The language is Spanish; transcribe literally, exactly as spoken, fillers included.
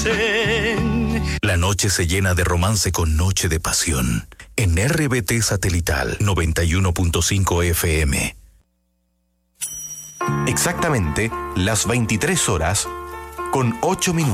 dicen. La noche se llena de romance con Noche de Pasión. En R B T Satelital noventa y uno punto cinco F M. Exactamente las veintitrés horas con ocho minutos.